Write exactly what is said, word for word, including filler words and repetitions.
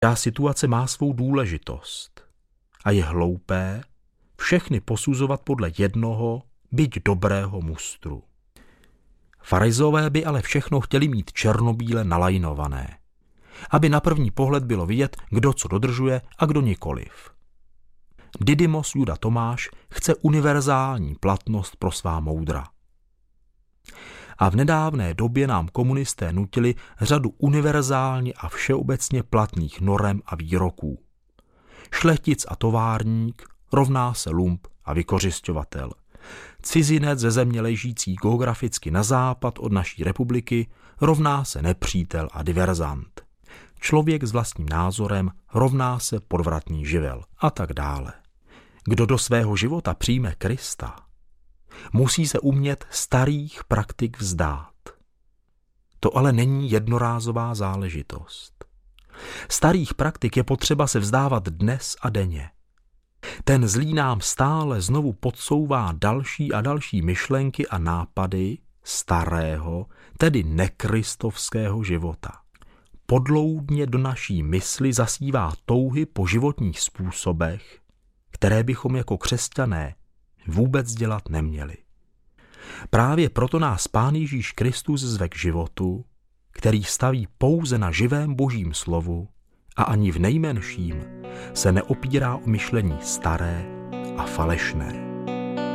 Každá situace má svou důležitost a je hloupé všechny posuzovat podle jednoho, byť dobrého mustru. Farizové by ale všechno chtěli mít černobíle nalajnované, aby na první pohled bylo vidět, kdo co dodržuje a kdo nikoliv. Didymos Juda Tomáš chce univerzální platnost pro svá moudra. A v nedávné době nám komunisté nutili řadu univerzálně a všeobecně platných norem a výroků. Šlechtic a továrník rovná se lump a vykořisťovatel. Cizinec ze země ležící geograficky na západ od naší republiky rovná se nepřítel a diverzant. Člověk s vlastním názorem rovná se podvratný živel a tak dále. Kdo do svého života přijme Krista, musí se umět starých praktik vzdát. To ale není jednorázová záležitost. Starých praktik je potřeba se vzdávat dnes a denně. Ten zlý nám stále znovu podsouvá další a další myšlenky a nápady starého, tedy nekristovského života. Podloudně do naší mysli zasívá touhy po životních způsobech, které bychom jako křesťané vůbec dělat neměli. Právě proto nás Pán Ježíš Kristus zve k životu, který staví pouze na živém Božím slovu a ani v nejmenším se neopírá o myšlení staré a falešné.